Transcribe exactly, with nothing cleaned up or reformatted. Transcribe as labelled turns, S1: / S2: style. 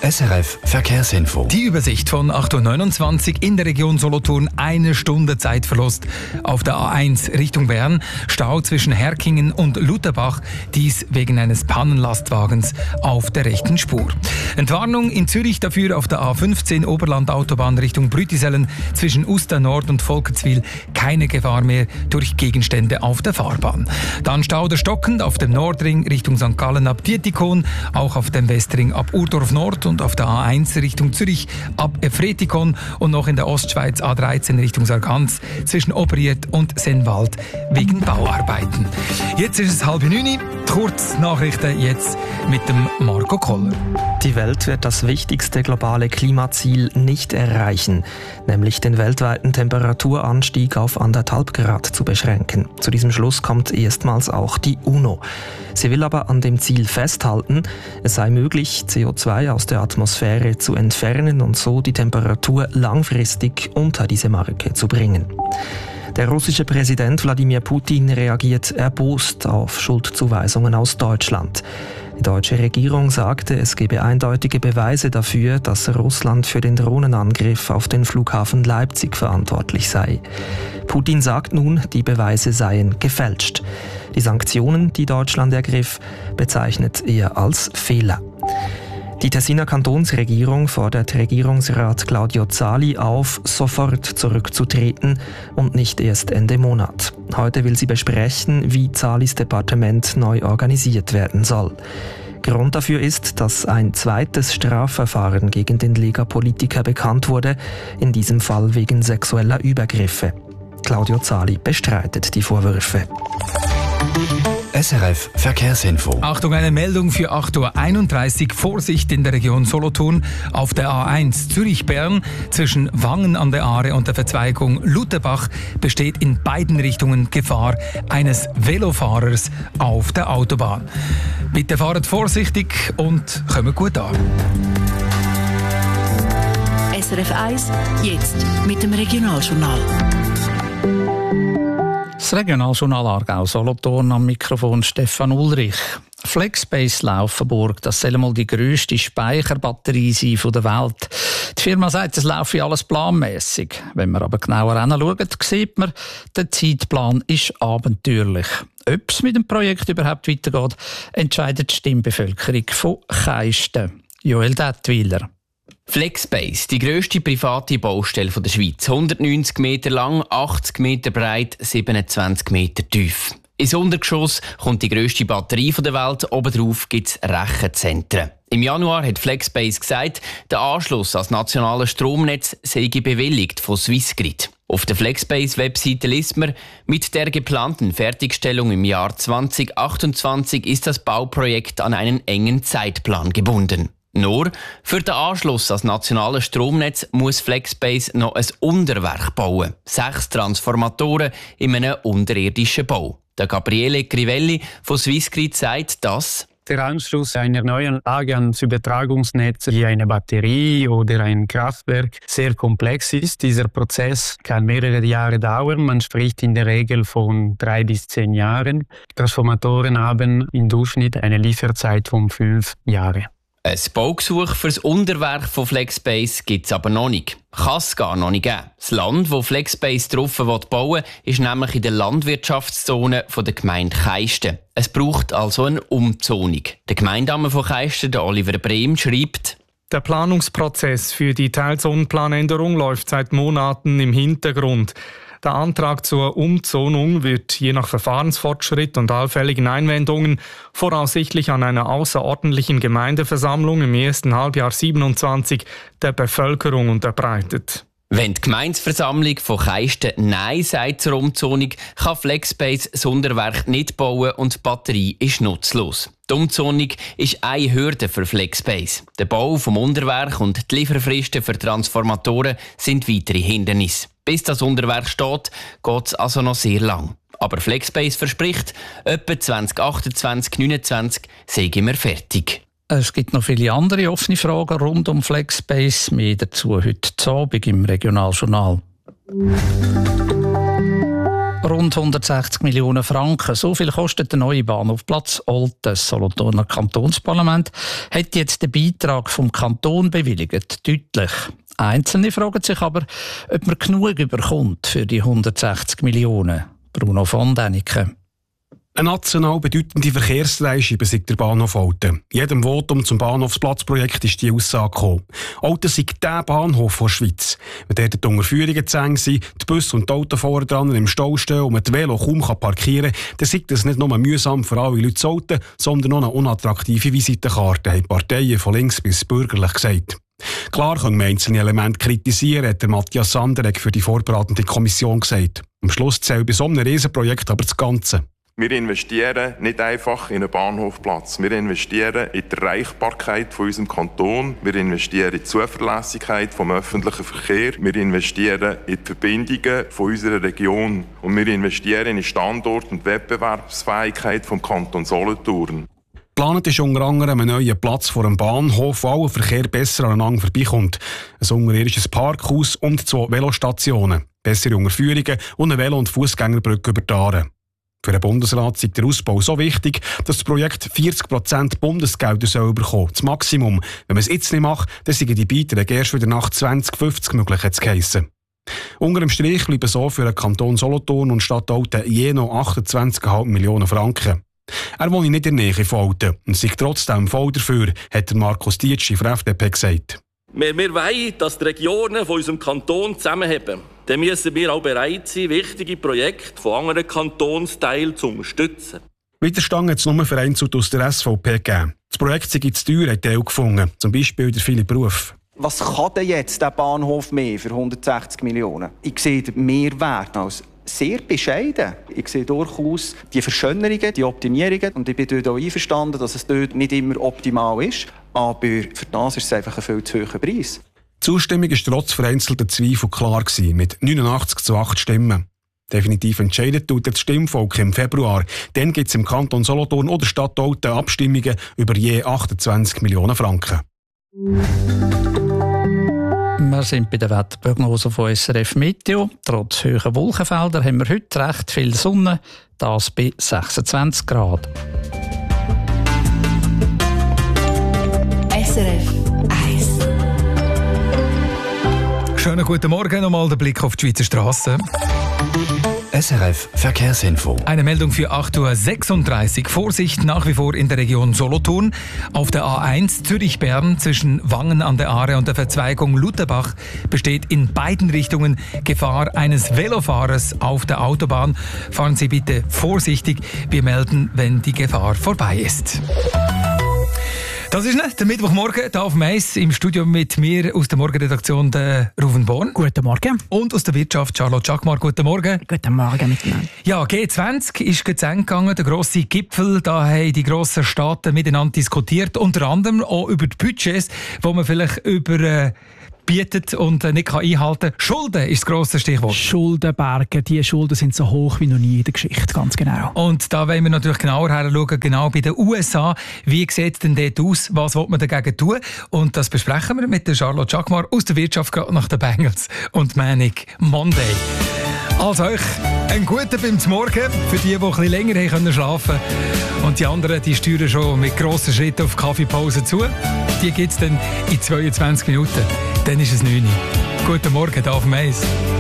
S1: S R F Verkehrsinfo.
S2: Die Übersicht von acht Uhr neunundzwanzig in der Region Solothurn. Eine Stunde Zeitverlust auf der A eins Richtung Bern. Stau zwischen Herkingen und Lutherbach. Dies wegen eines Pannenlastwagens auf der rechten Spur. Entwarnung in Zürich dafür auf der A fünfzehn Oberlandautobahn Richtung Brütisellen. Zwischen Uster Nord und Volkertswil keine Gefahr mehr durch Gegenstände auf der Fahrbahn. Dann Stau der Stockend auf dem Nordring Richtung Sankt Gallen ab Dietikon. Auch auf dem Westring ab Urdorf Nord und auf der A eins Richtung Zürich ab Efretikon und noch in der Ostschweiz A dreizehn Richtung Sargans zwischen Obriet und Sennwald wegen Bauarbeiten. Jetzt ist es halb neun. Kurznachrichten jetzt mit dem Marco Koller.
S3: Die Welt wird das wichtigste globale Klimaziel nicht erreichen, nämlich den weltweiten Temperaturanstieg auf anderthalb Grad zu beschränken. Zu diesem Schluss kommt erstmals auch die UNO. Sie will aber an dem Ziel festhalten, es sei möglich, C O zwei aus der Atmosphäre zu entfernen und so die Temperatur langfristig unter diese Marke zu bringen. Der russische Präsident Wladimir Putin reagiert erbost auf Schuldzuweisungen aus Deutschland. Die deutsche Regierung sagte, es gebe eindeutige Beweise dafür, dass Russland für den Drohnenangriff auf den Flughafen Leipzig verantwortlich sei. Putin sagt nun, die Beweise seien gefälscht. Die Sanktionen, die Deutschland ergriff, bezeichnet er als Fehler. Die Tessiner Kantonsregierung fordert Regierungsrat Claudio Zali auf, sofort zurückzutreten und nicht erst Ende Monat. Heute will sie besprechen, wie Zalis Departement neu organisiert werden soll. Grund dafür ist, dass ein zweites Strafverfahren gegen den Lega-Politiker bekannt wurde, in diesem Fall wegen sexueller Übergriffe. Claudio Zali bestreitet die Vorwürfe.
S1: S R F Verkehrsinfo.
S2: Achtung, eine Meldung für acht Uhr einunddreißig. Vorsicht in der Region Solothurn auf der A eins Zürich-Bern. Zwischen Wangen an der Aare und der Verzweigung Lutherbach besteht in beiden Richtungen Gefahr eines Velofahrers auf der Autobahn. Bitte fahrt vorsichtig und kommt gut an.
S4: S R F eins, jetzt mit dem Regionaljournal.
S5: Das Regionaljournal Aargau Solothurn, am Mikrofon Stefan Ulrich. Flexbase Laufenburg, das soll mal die grösste Speicherbatterie sein von der Welt. Die Firma sagt, es laufe alles planmäßig. Wenn man aber genauer hinschaut, sieht man, der Zeitplan ist abenteuerlich. Ob es mit dem Projekt überhaupt weitergeht, entscheidet die Stimmbevölkerung von Keisten. Joel Dettwiler.
S6: Flexbase, die grösste private Baustelle der Schweiz. hundertneunzig Meter lang, achtzig Meter breit, siebenundzwanzig Meter tief. Ins Untergeschoss kommt die grösste Batterie der Welt, obendrauf gibt es Rechenzentren. Im Januar hat Flexbase gesagt, der Anschluss ans nationale Stromnetz sei bewilligt von Swissgrid. Auf der Flexbase-Webseite liest man, mit der geplanten Fertigstellung im Jahr zwanzig achtundzwanzig ist das Bauprojekt an einen engen Zeitplan gebunden. Nur für den Anschluss ans nationale Stromnetz muss Flexbase noch ein Unterwerk bauen. Sechs Transformatoren in einem unterirdischen Bau. Der Gabriele Crivelli von Swissgrid sagt, dass
S7: der Anschluss einer neuen Anlage ans Übertragungsnetz wie eine Batterie oder ein Kraftwerk sehr komplex ist. Dieser Prozess kann mehrere Jahre dauern. Man spricht in der Regel von drei bis zehn Jahren. Transformatoren haben im Durchschnitt eine Lieferzeit von fünf Jahren.
S6: Ein Baugesuch für das Unterwerk von Flexbase gibt es aber noch nicht. Kann es gar noch nicht geben. Das Land, wo Flexbase drauf bauen will, ist nämlich in der Landwirtschaftszone der Gemeinde Keisten. Es braucht also eine Umzonung. Der Gemeindeamt von Keisten, der Oliver Brehm, schreibt:
S8: Der Planungsprozess für die Teilzonenplanänderung läuft seit Monaten im Hintergrund. Der Antrag zur Umzonung wird je nach Verfahrensfortschritt und allfälligen Einwendungen voraussichtlich an einer außerordentlichen Gemeindeversammlung im ersten Halbjahr siebenundzwanzig der Bevölkerung unterbreitet.
S6: Wenn die Gemeindeversammlung von Keisten Nein sagt zur Umzonung, kann Flexbase Sonderwerk nicht bauen und die Batterie ist nutzlos. Die Umzonung ist eine Hürde für Flexbase. Der Bau vom Unterwerk und die Lieferfristen für Transformatoren sind weitere Hindernisse. Bis das Unterwerk steht, geht es also noch sehr lang. Aber Flexbase verspricht, etwa zwanzig achtundzwanzig neunundzwanzig seien wir fertig.
S5: Es gibt noch viele andere offene Fragen rund um Flexbase. Mehr dazu heute Abend im Regionaljournal. rund hundertsechzig Millionen Franken. So viel kostet der neue Bahnhofplatz Olten. Das Solothurner Kantonsparlament hat jetzt den Beitrag vom Kanton bewilligt. Deutlich. Einzelne fragen sich aber, ob man genug überkommt für die hundertsechzig Millionen. Bruno von Däniken.
S9: Eine national bedeutende Verkehrsdreischeibe sagt der Bahnhof Olten. In jedem Votum zum Bahnhofsplatzprojekt ist die Aussage gekommen. Olten sei der Bahnhof der Schweiz. Wenn dort die Unterführungen zu eng sind, die Busse und die Autofahrer dran im Stau stehen und man das Velo kaum parkieren kann, dann sei das nicht nur mühsam für alle Leute zu Olten, sondern auch eine unattraktive Visitenkarte, haben Parteien von links bis bürgerlich gesagt. Klar können wir einzelne Elemente kritisieren, hat der Matthias Sanderegg für die vorbereitende Kommission gesagt. Am Schluss zählt bei so einem Riesenprojekt aber das Ganze.
S10: Wir investieren nicht einfach in einen Bahnhofplatz. Wir investieren in die Erreichbarkeit von unserem Kanton. Wir investieren in die Zuverlässigkeit vom öffentlichen Verkehr. Wir investieren in die Verbindungen von unserer Region. Und wir investieren in die Standort- und Wettbewerbsfähigkeit vom Kanton Solothurn.
S9: Geplant ist unter anderem ein neuer Platz vor dem Bahnhof, wo der Verkehr besser aneinander vorbeikommt. Ein unterirdisches Parkhaus und zwei Velostationen, bessere Unterführungen und eine Velo- und Fußgängerbrücke über die Aare. Für den Bundesrat ist der Ausbau so wichtig, dass das Projekt vierzig Prozent Bundesgelder soll bekommen. Das Maximum. Wenn man es jetzt nicht macht, dann sind die Beiträge erst wieder nach zwanzig fünfzig möglich, hat es geheissen. Unter dem Strich bleiben so für den Kanton Solothurn und Stadt Olten je noch achtundzwanzig Komma fünf Millionen Franken. Er wohnt nicht in der Nähe von Olten und sei trotzdem voll dafür, hat Markus Dietschi von der F D P gesagt.
S11: Wir, wir wollen, dass die Regionen von unserem Kanton zusammenhalten. Dann müssen wir auch bereit sein, wichtige Projekte von anderen Kantonsteilen zu unterstützen.
S9: Widerstand hat es nur vereinzelt aus der S V P gegeben. Das Projekt sei zu teuer, hat Teil gefunden. Zum Beispiel der Philipp Ruf.
S12: Was kann denn jetzt der Bahnhof mehr für hundertsechzig Millionen? Ich sehe den Mehrwert als sehr bescheiden. Ich sehe durchaus die Verschönerungen, die Optimierungen. Und ich bin dort auch einverstanden, dass es dort nicht immer optimal ist. Aber für das ist es einfach ein viel zu hoher Preis.
S9: Die Zustimmung war trotz vereinzelter Zweifel klar gewesen, mit neunundachtzig zu acht Stimmen. Definitiv entscheidet tut das Stimmvolk im Februar. Dann gibt es im Kanton Solothurn oder Stadt Olten Abstimmungen über je achtundzwanzig Millionen Franken.
S5: Wir sind bei der Wetterprognose von S R F Meteo. Trotz hoher Wolkenfelder haben wir heute recht viel Sonne, das bei sechsundzwanzig Grad.
S4: S R F eins.
S2: Schönen guten Morgen, nochmal der Blick auf die Schweizer Strassen.
S1: S R F Verkehrsinfo.
S2: Eine Meldung für acht Uhr sechsunddreißig. Vorsicht nach wie vor in der Region Solothurn. Auf der A eins Zürich-Bern zwischen Wangen an der Aare und der Verzweigung Lutherbach besteht in beiden Richtungen Gefahr eines Velofahrers auf der Autobahn. Fahren Sie bitte vorsichtig. Wir melden, wenn die Gefahr vorbei ist. Das ist nicht der Mittwochmorgen hier auf Mais im Studio mit mir aus der Morgenredaktion der Ruven Born.
S13: Guten Morgen.
S2: Und aus der Wirtschaft Charlotte Jacquemar. Guten Morgen.
S13: Guten Morgen miteinander.
S2: Ja, G zwanzig ist zu Ende gegangen, der grosse Gipfel. Da haben die grossen Staaten miteinander diskutiert, unter anderem auch über die Budgets, die man vielleicht über äh, bietet und nicht kann einhalten kann. Schulden ist das grosse Stichwort.
S13: Schuldenberge, die Schulden sind so hoch wie noch nie in der Geschichte, ganz genau.
S2: Und da wollen wir natürlich genauer hinschauen, genau bei den U S A. Wie sieht es denn dort aus? Was will man dagegen tun? Und das besprechen wir mit der Charlotte Jacquemar aus der Wirtschaft gerade nach den Bengals und Manic Monday. Also euch einen guten beim Morgen für die, die ein bisschen länger haben schlafen können. Und die anderen, die steuern schon mit grossen Schritten auf die Kaffeepause zu. Die gibt es dann in zweiundzwanzig Minuten. Dann ist es neun Uhr. Guten Morgen, hier auf Mais.